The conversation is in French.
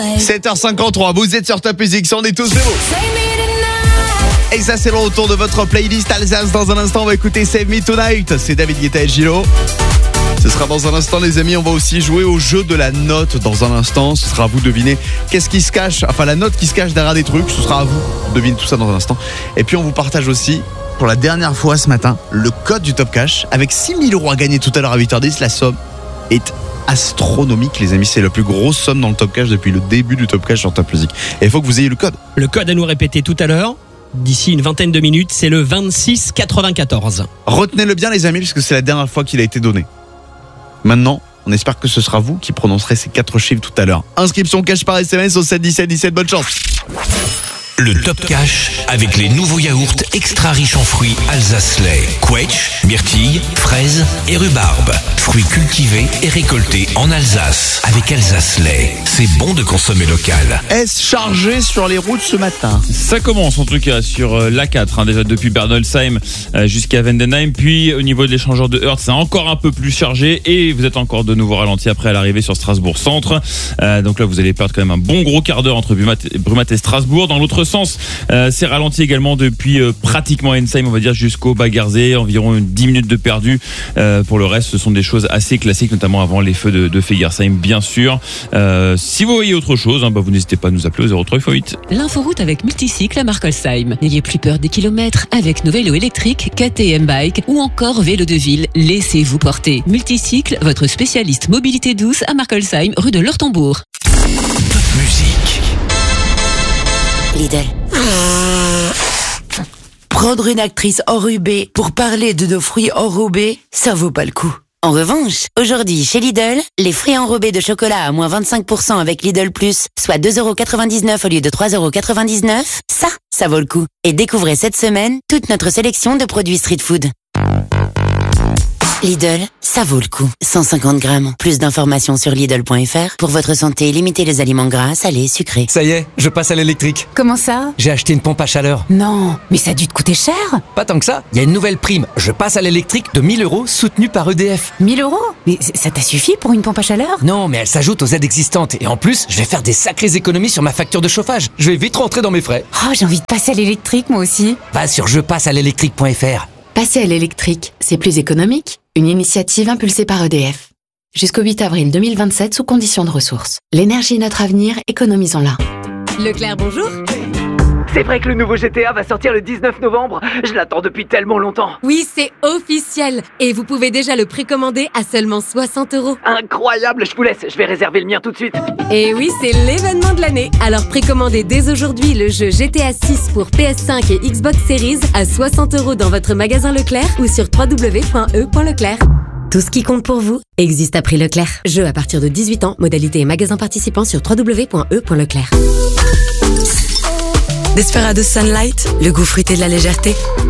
7h53, vous êtes sur Top Music, on est tous zéro. Et ça, c'est le retour de votre playlist Alsace. Dans un instant, on va écouter Save Me Tonight. C'est David Guetta et Gilo. Ce sera dans un instant, les amis. On va aussi jouer au jeu de la note dans un instant. Ce sera à vous de deviner qu'est-ce qui se cache, enfin la note qui se cache derrière des trucs. Ce sera à vous de deviner tout ça dans un instant. Et puis on vous partage aussi, pour la dernière fois ce matin, le code du Top Cash. Avec 6 000 € à gagner tout à l'heure à 8h10. La somme est astronomique, les amis. C'est la plus grosse somme dans le Top Cash depuis le début du Top Cash sur Top Music. Et il faut que vous ayez le code. Le code à nous répéter tout à l'heure. D'ici une vingtaine de minutes, c'est le 2694. Retenez-le bien, les amis, parce que c'est la dernière fois qu'il a été donné. Maintenant, on espère que ce sera vous qui prononcerez ces 4 chiffres tout à l'heure. Inscription cash par SMS au 7 17 17. Bonne chance. Le Top Cash avec les nouveaux yaourts extra riches en fruits Alsace-Lait. Quetch, myrtille, fraises et rhubarbe. Fruits cultivés et récoltés en Alsace avec Alsace-Lait. C'est bon de consommer local. Est-ce chargé sur les routes ce matin? Ça commence en tout cas sur l'A4, déjà depuis Bernolsheim jusqu'à Vendenheim. Puis au niveau de l'échangeur de Heurt, c'est encore un peu plus chargé. Et vous êtes encore de nouveau ralenti après à l'arrivée sur Strasbourg Centre. Donc là, vous allez perdre quand même un bon gros quart d'heure entre Brumat et Strasbourg. Dans l'autre sens, c'est ralenti également depuis pratiquement Ensheim, on va dire, jusqu'au Bas-Garzée. Environ 10 minutes de perdu. Pour le reste, ce sont des choses assez classiques, notamment avant les feux de Fegersheim, bien sûr. Si vous voyez autre chose, vous n'hésitez pas à nous appeler au 0308. L'inforoute avec Multicycle à Markolsheim. N'ayez plus peur des kilomètres avec nos vélos électriques KTM Bike ou encore vélo de ville. Laissez-vous porter. Multicycle, votre spécialiste mobilité douce à Markolsheim, rue de l'Ortembourg. Top Music. Lidl. Prendre une actrice enrubée pour parler de nos fruits enrobés, ça vaut pas le coup. En revanche, aujourd'hui chez Lidl, les fruits enrobés de chocolat à moins 25% avec Lidl Plus, soit 2,99€ au lieu de 3,99€, ça vaut le coup. Et découvrez cette semaine toute notre sélection de produits street food. Lidl, ça vaut le coup. 150 grammes. Plus d'informations sur Lidl.fr. Pour votre santé, limitez les aliments gras, salés, sucrés. Ça y est, je passe à l'électrique. Comment ça? J'ai acheté une pompe à chaleur. Non, mais ça a dû te coûter cher. Pas tant que ça, il y a une nouvelle prime. Je passe à l'électrique de 1 000 € soutenue par EDF. 1 000 €? Mais ça t'a suffi pour une pompe à chaleur? Non, mais elle s'ajoute aux aides existantes. Et en plus, je vais faire des sacrées économies sur ma facture de chauffage. Je vais vite rentrer dans mes frais. Oh, j'ai envie de passer à l'électrique, moi aussi. Va sur jepassealélectrique.fr. Passer à l'électrique, c'est plus économique. Une initiative impulsée par EDF. Jusqu'au 8 avril 2027 sous conditions de ressources. L'énergie est notre avenir, économisons-la. Leclerc, bonjour. C'est vrai que le nouveau GTA va sortir le 19 novembre. Je l'attends depuis tellement longtemps. Oui, c'est officiel. Et vous pouvez déjà le précommander à seulement 60 €. Incroyable, je vous laisse. Je vais réserver le mien tout de suite. Et oui, c'est l'événement de l'année. Alors précommandez dès aujourd'hui le jeu GTA 6 pour PS5 et Xbox Series à 60 € dans votre magasin Leclerc ou sur www.e.leclerc. Tout ce qui compte pour vous existe à prix Leclerc. Jeu à partir de 18 ans, modalité et magasin participant sur www.e.leclerc. Desperados Sunlight, le goût fruité de la légèreté.